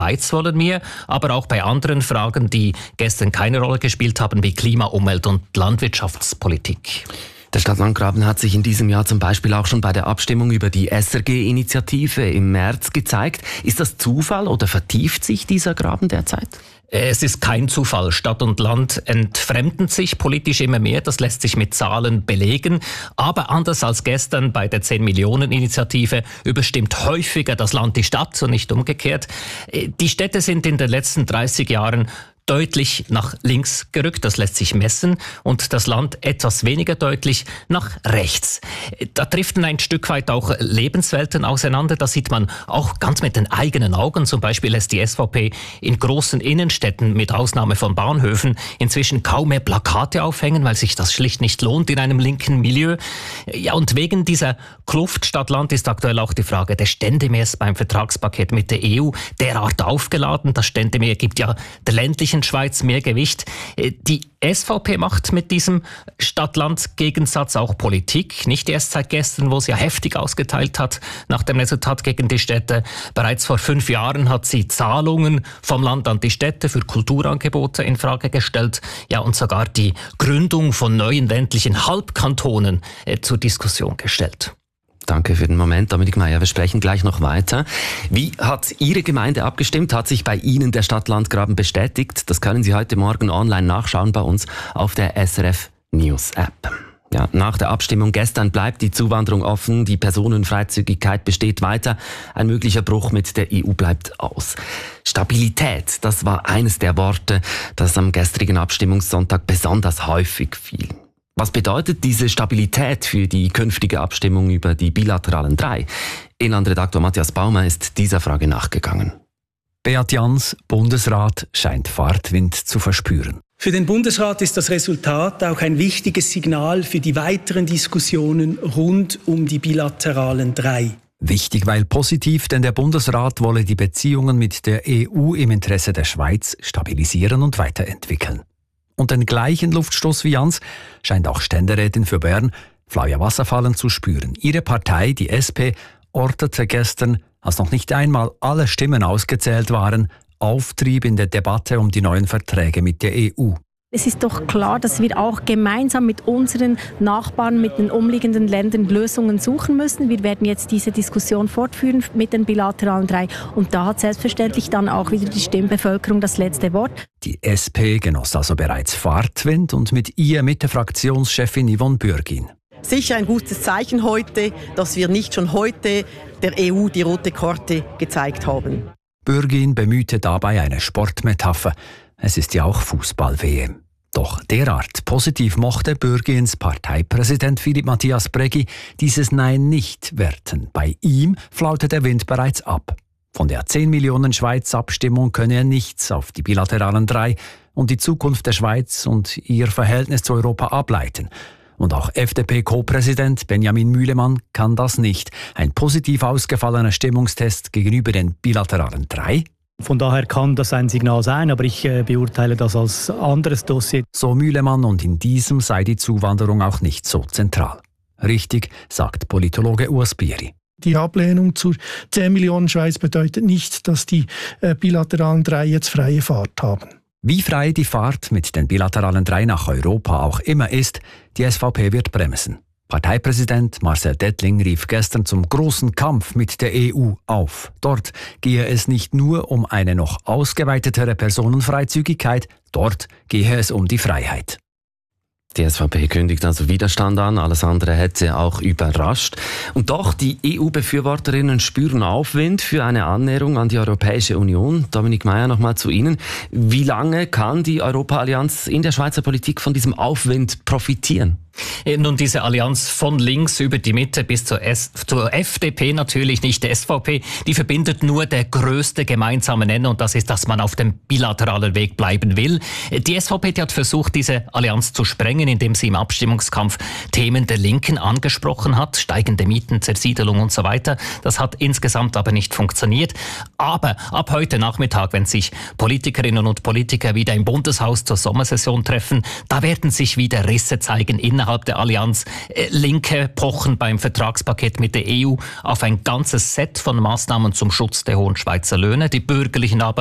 Schweiz wollen wir, aber auch bei anderen Fragen, die gestern keine Rolle gespielt haben, wie Klima, Umwelt und Landwirtschaftspolitik. Der Stadt-Land-Graben hat sich in diesem Jahr zum Beispiel auch schon bei der Abstimmung über die SRG-Initiative im März gezeigt. Ist das Zufall oder vertieft sich dieser Graben derzeit? Es ist kein Zufall. Stadt und Land entfremden sich politisch immer mehr. Das lässt sich mit Zahlen belegen. Aber anders als gestern bei der 10-Millionen-Initiative überstimmt häufiger das Land die Stadt und nicht umgekehrt. Die Städte sind in den letzten 30 Jahren deutlich nach links gerückt, das lässt sich messen, und das Land etwas weniger deutlich nach rechts. Da driften ein Stück weit auch Lebenswelten auseinander, das sieht man auch ganz mit den eigenen Augen. Zum Beispiel lässt die SVP in großen Innenstädten, mit Ausnahme von Bahnhöfen, inzwischen kaum mehr Plakate aufhängen, weil sich das schlicht nicht lohnt in einem linken Milieu. Ja, und wegen dieser Kluft Stadt-Land ist aktuell auch die Frage des Ständemehrs beim Vertragspaket mit der EU derart aufgeladen. Das Ständemehr gibt ja der ländlichen Schweiz mehr Gewicht. Die SVP macht mit diesem Stadt-Land-Gegensatz auch Politik. Nicht erst seit gestern, wo sie ja heftig ausgeteilt hat nach dem Resultat gegen die Städte. Bereits vor 5 Jahren hat sie Zahlungen vom Land an die Städte für Kulturangebote in Frage gestellt. Ja, und sogar die Gründung von neuen ländlichen Halbkantonen zur Diskussion gestellt. Danke für den Moment, Dominik Meier. Wir sprechen gleich noch weiter. Wie hat Ihre Gemeinde abgestimmt? Hat sich bei Ihnen der Stadt-Land-Graben bestätigt? Das können Sie heute Morgen online nachschauen bei uns auf der SRF News App. Ja, nach der Abstimmung gestern bleibt die Zuwanderung offen, die Personenfreizügigkeit besteht weiter, ein möglicher Bruch mit der EU bleibt aus. Stabilität, das war eines der Worte, das am gestrigen Abstimmungssonntag besonders häufig fiel. Was bedeutet diese Stabilität für die künftige Abstimmung über die bilateralen 3? Inlandredaktor Matthias Baumer ist dieser Frage nachgegangen. Beat Jans, Bundesrat, scheint Fahrtwind zu verspüren. Für den Bundesrat ist das Resultat auch ein wichtiges Signal für die weiteren Diskussionen rund um die bilateralen 3. Wichtig, weil positiv, denn der Bundesrat wolle die Beziehungen mit der EU im Interesse der Schweiz stabilisieren und weiterentwickeln. Und den gleichen Luftstoß wie Jans scheint auch Ständerätin für Bern, Flavia Wasserfallen, zu spüren. Ihre Partei, die SP, ortete gestern, als noch nicht einmal alle Stimmen ausgezählt waren, Auftrieb in der Debatte um die neuen Verträge mit der EU. Es ist doch klar, dass wir auch gemeinsam mit unseren Nachbarn, mit den umliegenden Ländern Lösungen suchen müssen. Wir werden jetzt diese Diskussion fortführen mit den bilateralen 3. Und da hat selbstverständlich dann auch wieder die Stimmbevölkerung das letzte Wort. Die SP genoss also bereits Fahrtwind und mit ihr Mitte-Fraktionschefin Yvonne Bürgin. Sicher ein gutes Zeichen heute, dass wir nicht schon heute der EU die rote Karte gezeigt haben. Bürgin bemühte dabei eine Sportmetapher. Es ist ja auch Fußball-WM. Doch derart positiv mochte Bürgins Parteipräsident Philipp Matthias Breggi dieses Nein nicht werten. Bei ihm flaute der Wind bereits ab. Von der 10-Millionen-Schweiz-Abstimmung könne er nichts auf die bilateralen 3 und die Zukunft der Schweiz und ihr Verhältnis zu Europa ableiten. Und auch FDP-Co-Präsident Benjamin Mühlemann kann das nicht. Ein positiv ausgefallener Stimmungstest gegenüber den bilateralen 3? Von daher kann das ein Signal sein, aber ich beurteile das als anderes Dossier. So Mühlemann, und in diesem sei die Zuwanderung auch nicht so zentral. Richtig, sagt Politologe Urs Bieri. Die Ablehnung zur 10 Millionen Schweiz bedeutet nicht, dass die bilateralen 3 jetzt freie Fahrt haben. Wie frei die Fahrt mit den bilateralen 3 nach Europa auch immer ist, die SVP wird bremsen. Parteipräsident Marcel Dettling rief gestern zum großen Kampf mit der EU auf. Dort gehe es nicht nur um eine noch ausgeweitetere Personenfreizügigkeit, dort gehe es um die Freiheit. Die SVP kündigt also Widerstand an, alles andere hätte auch überrascht. Und doch, die EU-Befürworterinnen spüren Aufwind für eine Annäherung an die Europäische Union. Dominik Meier, nochmal zu Ihnen. Wie lange kann die Europa-Allianz in der Schweizer Politik von diesem Aufwind profitieren? Nun, diese Allianz von links über die Mitte bis zur FDP, natürlich nicht der SVP, die verbindet nur der größte gemeinsame Nenner, und das ist, dass man auf dem bilateralen Weg bleiben will. Die SVP, die hat versucht, diese Allianz zu sprengen, indem sie im Abstimmungskampf Themen der Linken angesprochen hat, steigende Mieten, Zersiedelung und so weiter. Das hat insgesamt aber nicht funktioniert. Aber ab heute Nachmittag, wenn sich Politikerinnen und Politiker wieder im Bundeshaus zur Sommersession treffen, da werden sich wieder Risse zeigen innerhalb innerhalb der Allianz. Linke pochen beim Vertragspaket mit der EU auf ein ganzes Set von Maßnahmen zum Schutz der hohen Schweizer Löhne. Die Bürgerlichen aber